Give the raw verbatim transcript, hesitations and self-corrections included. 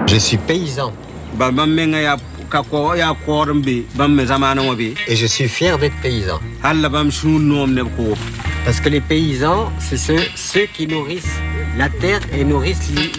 Je suis paysan. Et je suis fier d'être paysan. Parce que les paysans, c'est ceux, ceux qui nourrissent la terre et nourrissent